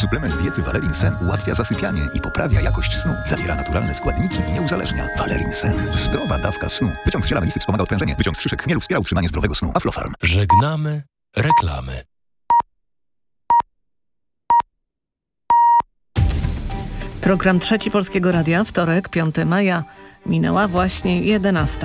Suplement diety Valerin Sen ułatwia zasypianie i poprawia jakość snu. Zawiera naturalne składniki i nie uzależnia. Valerin Sen. Zdrowa dawka snu. Wyciąg z ziela melisy wspomaga odprężenie. Wyciąg z szyszek chmielu wspiera utrzymanie zdrowego snu. Aflofarm. Żegnamy reklamy. Program Trzeci Polskiego Radia, wtorek, 5 maja. Minęła właśnie 11.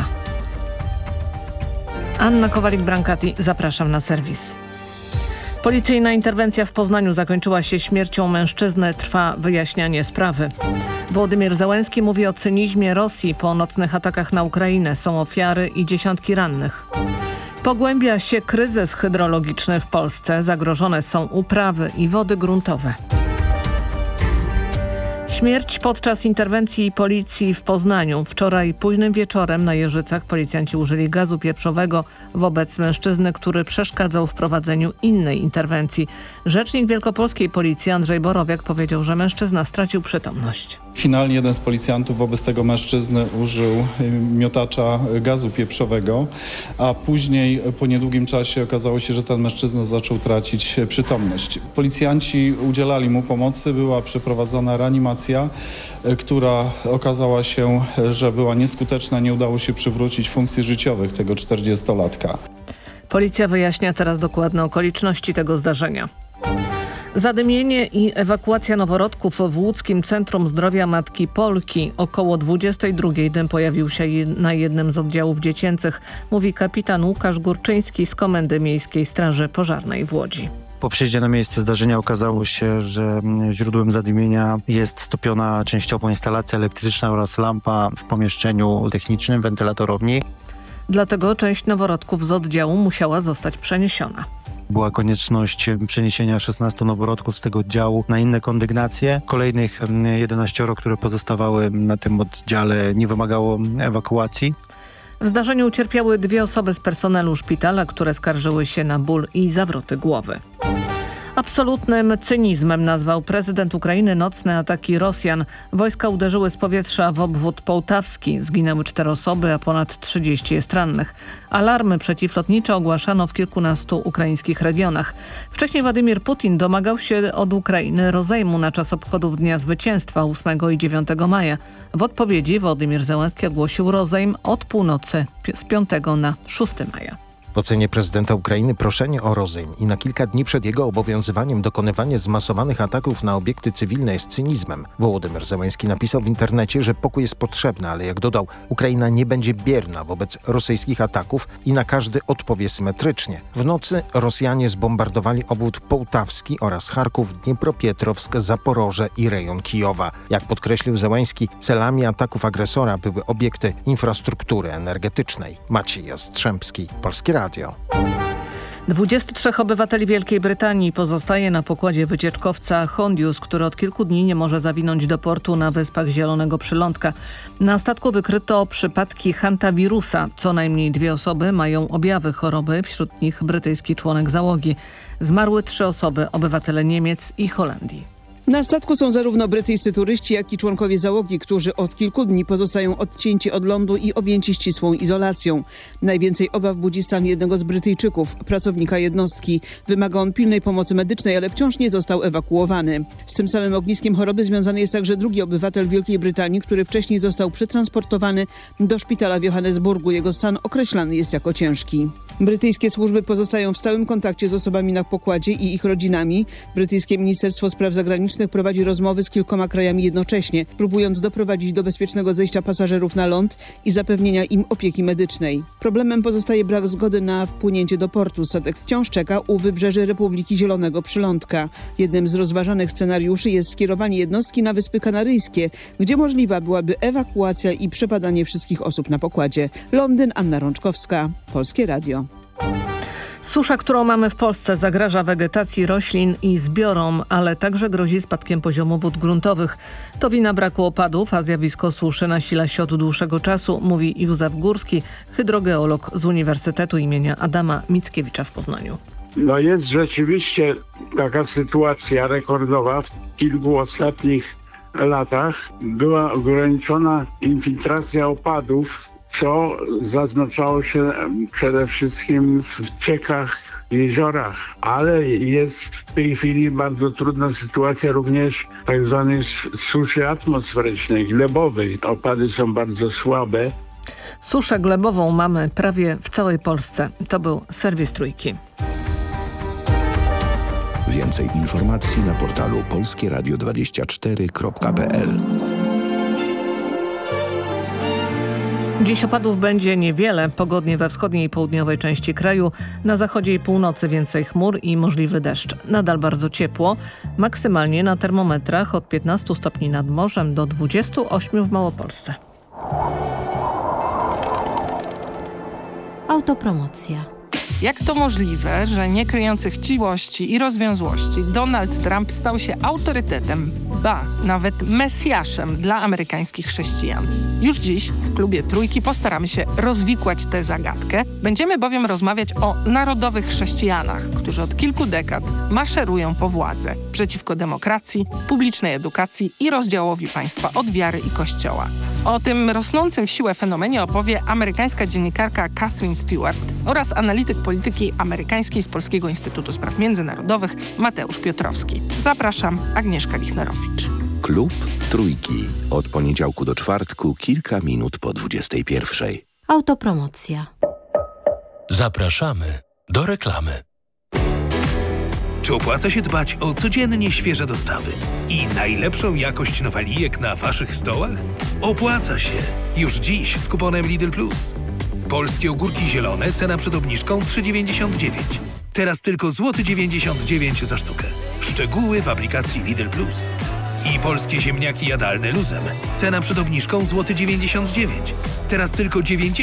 Anna Kowalik-Brankati, zapraszam na serwis. Policyjna interwencja w Poznaniu zakończyła się śmiercią mężczyzny. Trwa wyjaśnianie sprawy. Wołodymyr Zełenski mówi o cynizmie Rosji po nocnych atakach na Ukrainę. Są ofiary i dziesiątki rannych. Pogłębia się kryzys hydrologiczny w Polsce. Zagrożone są uprawy i wody gruntowe. Śmierć podczas interwencji policji w Poznaniu. Wczoraj późnym wieczorem na Jeżycach policjanci użyli gazu pieprzowego wobec mężczyzny, który przeszkadzał w prowadzeniu innej interwencji. Rzecznik wielkopolskiej policji Andrzej Borowiak powiedział, że mężczyzna stracił przytomność. Finalnie jeden z policjantów wobec tego mężczyzny użył miotacza gazu pieprzowego, a później po niedługim czasie okazało się, że ten mężczyzna zaczął tracić przytomność. Policjanci udzielali mu pomocy, była przeprowadzona reanimacja, która okazała się, że była nieskuteczna, nie udało się przywrócić funkcji życiowych tego 40-latka. Policja wyjaśnia teraz dokładne okoliczności tego zdarzenia. Zadymienie i ewakuacja noworodków w łódzkim Centrum Zdrowia Matki Polki. Około 22:00 dym pojawił się na jednym z oddziałów dziecięcych, mówi kapitan Łukasz Górczyński z Komendy Miejskiej Straży Pożarnej w Łodzi. Po przyjeździe na miejsce zdarzenia okazało się, że źródłem zadymienia jest stopiona częściowo instalacja elektryczna oraz lampa w pomieszczeniu technicznym, wentylatorowni. Dlatego część noworodków z oddziału musiała zostać przeniesiona. Była konieczność przeniesienia 16 noworodków z tego oddziału na inne kondygnacje. Kolejnych 11, które pozostawały na tym oddziale, nie wymagało ewakuacji. W zdarzeniu ucierpiały 2 osoby z personelu szpitala, które skarżyły się na ból i zawroty głowy. Absolutnym cynizmem nazwał prezydent Ukrainy nocne ataki Rosjan. Wojska uderzyły z powietrza w obwód połtawski. Zginęły 4 osoby, a ponad 30 jest rannych. Alarmy przeciwlotnicze ogłaszano w kilkunastu ukraińskich regionach. Wcześniej Władimir Putin domagał się od Ukrainy rozejmu na czas obchodów Dnia Zwycięstwa 8 i 9 maja. W odpowiedzi Wołodymyr Zełenski ogłosił rozejm od północy z 5 na 6 maja. W ocenie prezydenta Ukrainy proszenie o rozejm i na kilka dni przed jego obowiązywaniem dokonywanie zmasowanych ataków na obiekty cywilne jest cynizmem. Wołodymyr Zełenski napisał w internecie, że pokój jest potrzebny, ale jak dodał, Ukraina nie będzie bierna wobec rosyjskich ataków i na każdy odpowie symetrycznie. W nocy Rosjanie zbombardowali obwód połtawski oraz Charków, Dniepropietrowsk, Zaporoże i rejon Kijowa. Jak podkreślił Zełenski, celami ataków agresora były obiekty infrastruktury energetycznej. Maciej Jastrzębski, Polskie Radio. 23 obywateli Wielkiej Brytanii pozostaje na pokładzie wycieczkowca Hondius, który od kilku dni nie może zawinąć do portu na Wyspach Zielonego Przylądka. Na statku wykryto przypadki hantawirusa. Co najmniej 2 osoby mają objawy choroby, wśród nich brytyjski członek załogi. Zmarły 3 osoby, obywatele Niemiec i Holandii. Na statku są zarówno brytyjscy turyści, jak i członkowie załogi, którzy od kilku dni pozostają odcięci od lądu i objęci ścisłą izolacją. Najwięcej obaw budzi stan jednego z Brytyjczyków, pracownika jednostki. Wymaga on pilnej pomocy medycznej, ale wciąż nie został ewakuowany. Z tym samym ogniskiem choroby związany jest także drugi obywatel Wielkiej Brytanii, który wcześniej został przetransportowany do szpitala w Johannesburgu. Jego stan określany jest jako ciężki. Brytyjskie służby pozostają w stałym kontakcie z osobami na pokładzie i ich rodzinami. Brytyjskie Ministerstwo Spraw Zagranicznych prowadzi rozmowy z kilkoma krajami jednocześnie, próbując doprowadzić do bezpiecznego zejścia pasażerów na ląd i zapewnienia im opieki medycznej. Problemem pozostaje brak zgody na wpłynięcie do portu. Statek wciąż czeka u wybrzeży Republiki Zielonego Przylądka. Jednym z rozważanych scenariuszy jest skierowanie jednostki na Wyspy Kanaryjskie, gdzie możliwa byłaby ewakuacja i przepadanie wszystkich osób na pokładzie. Londyn, Anna Rączkowska, Polskie Radio. Susza, którą mamy w Polsce, zagraża wegetacji roślin i zbiorom, ale także grozi spadkiem poziomu wód gruntowych. To wina braku opadów, a zjawisko suszy nasila się od dłuższego czasu, mówi Józef Górski, hydrogeolog z Uniwersytetu imienia Adama Mickiewicza w Poznaniu. No jest rzeczywiście taka sytuacja rekordowa. W kilku ostatnich latach była ograniczona infiltracja opadów, co zaznaczało się przede wszystkim w ciekach jeziorach, ale jest w tej chwili bardzo trudna sytuacja również tak zwanej suszy atmosferycznej, glebowej. Opady są bardzo słabe. Suszę glebową mamy prawie w całej Polsce. To był serwis Trójki. Więcej informacji na portalu polskieradio24.pl. Dziś opadów będzie niewiele, pogodnie we wschodniej i południowej części kraju, na zachodzie i północy więcej chmur i możliwy deszcz. Nadal bardzo ciepło, maksymalnie na termometrach od 15 stopni nad morzem do 28 w Małopolsce. Autopromocja. Jak to możliwe, że nie kryjący chciwości i rozwiązłości Donald Trump stał się autorytetem, ba, nawet mesjaszem dla amerykańskich chrześcijan? Już dziś w klubie Trójki postaramy się rozwikłać tę zagadkę. Będziemy bowiem rozmawiać o narodowych chrześcijanach, którzy od kilku dekad maszerują po władzę przeciwko demokracji, publicznej edukacji i rozdziałowi państwa od wiary i kościoła. O tym rosnącym w siłę fenomenie opowie amerykańska dziennikarka Katherine Stewart oraz analityk polityki amerykańskiej z Polskiego Instytutu Spraw Międzynarodowych Mateusz Piotrowski. Zapraszam, Agnieszka Lichnerowicz. Klub Trójki. Od poniedziałku do czwartku, kilka minut po 21. Autopromocja. Zapraszamy do reklamy. Czy opłaca się dbać o codziennie świeże dostawy i najlepszą jakość nowalijek na waszych stołach? Opłaca się. Już dziś z kuponem Lidl Plus. Polskie ogórki zielone, cena przed obniżką 3,99. Teraz tylko złoty 99 za sztukę. Szczegóły w aplikacji Lidl Plus. I polskie ziemniaki jadalne luzem. Cena przed obniżką złoty 99. Teraz tylko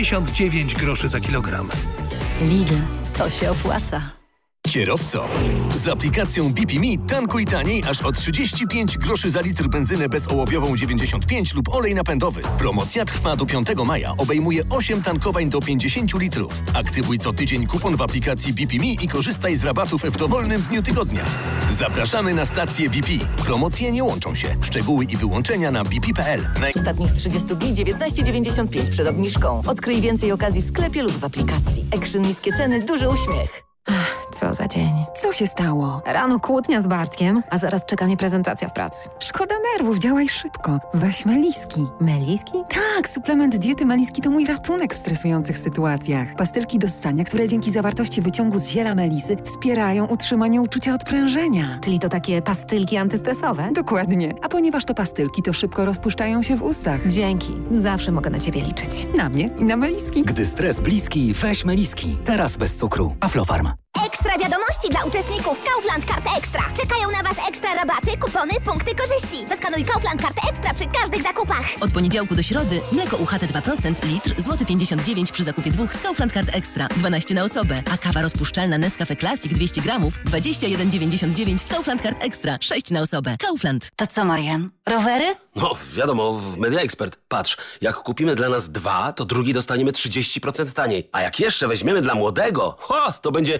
99 groszy za kilogram. Lidl, to się opłaca. Kierowco, z aplikacją BP Me tankuj taniej aż o 35 groszy za litr benzynę bezołowiową 95 lub olej napędowy. Promocja trwa do 5 maja. Obejmuje 8 tankowań do 50 litrów. Aktywuj co tydzień kupon w aplikacji BP Me i korzystaj z rabatów w dowolnym dniu tygodnia. Zapraszamy na stację BP. Promocje nie łączą się. Szczegóły i wyłączenia na bp.pl. Ostatnich 30 dni 19,95 przed obniżką. Odkryj więcej okazji w sklepie lub w aplikacji. Action niskie ceny, duży uśmiech. Co za dzień. Co się stało? Rano kłótnia z Bartkiem, a zaraz czeka mnie prezentacja w pracy. Szkoda nerwów, działaj szybko. Weź Meliski. Meliski? Tak, suplement diety Meliski to mój ratunek w stresujących sytuacjach. Pastylki do ssania, które dzięki zawartości wyciągu z ziela melisy wspierają utrzymanie uczucia odprężenia. Czyli to takie pastylki antystresowe? Dokładnie. A ponieważ to pastylki, to szybko rozpuszczają się w ustach. Dzięki. Zawsze mogę na ciebie liczyć. Na mnie i na Meliski. Gdy stres bliski, weź Meliski. Teraz bez cukru. Aflofarm. Ekstra wiadomości dla uczestników Kaufland Karty Ekstra. Czekają na Was ekstra rabaty, kupony, punkty korzyści. Zaskanuj Kaufland Kartę Ekstra przy każdych zakupach. Od poniedziałku do środy mleko UHT 2% litr złoty 59 przy zakupie 2 z Kaufland Kart Ekstra 12 na osobę, a kawa rozpuszczalna Nescafe Classic 200 gramów 21,99 z Kaufland Kart Ekstra 6 na osobę. Kaufland. To co, Marian? Rowery? No, wiadomo, w Media Expert. Patrz, jak kupimy dla nas 2, to drugi dostaniemy 30% taniej. A jak jeszcze weźmiemy dla młodego, to będzie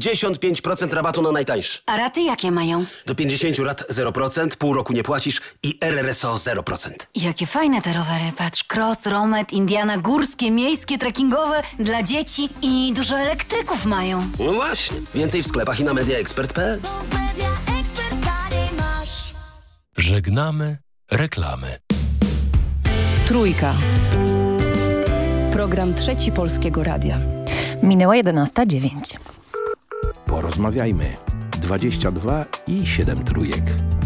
55% rabatu na najtańszy. A raty jakie mają? Do 50 rat 0%, pół roku nie płacisz i RRSO 0%. Jakie fajne te rowery. Patrz, cross, romet, Indiana, górskie, miejskie, trekkingowe, dla dzieci i dużo elektryków mają. No właśnie. Więcej w sklepach i na mediaexpert.pl. Żegnamy reklamy. Trójka. Program Trzeci Polskiego Radia. Minęła 11:09. Porozmawiajmy. 22 i 7 trójek.